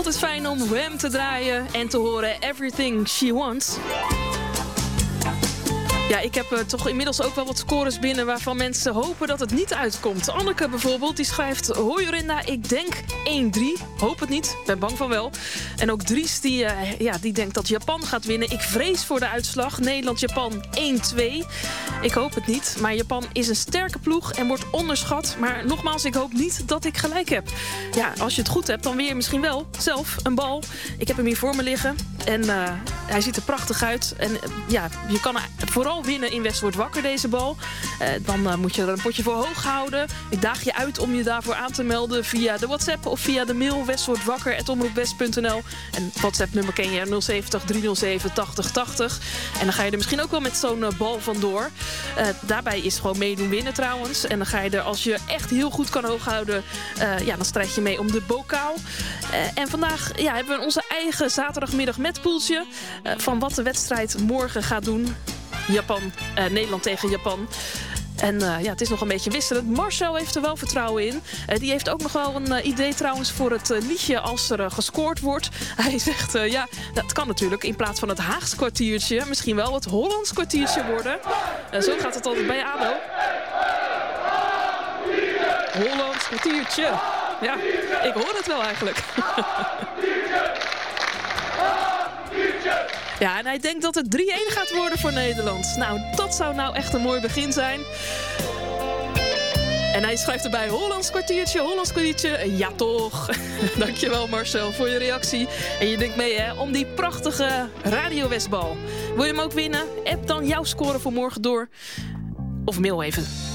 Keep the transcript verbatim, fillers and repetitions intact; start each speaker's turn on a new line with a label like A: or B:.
A: Altijd fijn om Wham te draaien en te horen Everything She Wants. Ja, ik heb uh, toch inmiddels ook wel wat scores binnen waarvan mensen hopen dat het niet uitkomt. Anneke bijvoorbeeld, die schrijft: hoi Jorinda, ik denk één drie. Hoop het niet, ben bang van wel. En ook Dries, die, uh, ja, die denkt dat Japan gaat winnen. Ik vrees voor de uitslag. Nederland-Japan één twee. Ik hoop het niet, maar Japan is een sterke ploeg en wordt onderschat. Maar nogmaals, ik hoop niet dat ik gelijk heb. Ja, als je het goed hebt, dan weer misschien wel zelf een bal. Ik heb hem hier voor me liggen en uh, hij ziet er prachtig uit. En uh, ja, je kan vooral winnen in West wordt wakker, deze bal. Uh, dan uh, moet je er een potje voor hoog houden. Ik daag je uit om je daarvoor aan te melden via de WhatsApp of via de mail west wordt wakker at omroep west punt n l. En WhatsApp-nummer ken je, nul zeventig driehonderdzeven tachtig tachtig. En dan ga je er misschien ook wel met zo'n uh, bal vandoor. Uh, daarbij is gewoon meedoen winnen trouwens. En dan ga je er, als je echt heel goed kan hoog houden, uh, ja, dan strijd je mee om de bokaal. Uh, en vandaag ja, hebben we onze eigen zaterdagmiddag met poeltje uh, van wat de wedstrijd morgen gaat doen. Japan, uh, Nederland tegen Japan. En uh, ja, het is nog een beetje wisselend. Marcel heeft er wel vertrouwen in. Uh, die heeft ook nog wel een uh, idee trouwens voor het uh, liedje als er uh, gescoord wordt. Hij zegt, uh, ja, dat kan natuurlijk in plaats van het Haags kwartiertje misschien wel het Hollands kwartiertje worden. Uh, zo gaat het altijd bij ADO. Hollands kwartiertje. Ja, ik hoor het wel eigenlijk. Ja, en hij denkt dat het drie één gaat worden voor Nederland. Nou, dat zou nou echt een mooi begin zijn. En hij schrijft erbij Hollands kwartiertje, Hollands kwartiertje. Ja, toch. Dankjewel Marcel voor je reactie. En je denkt mee hè, om die prachtige Radio Westbal. Wil je hem ook winnen? App dan jouw score voor morgen door. Of mail even.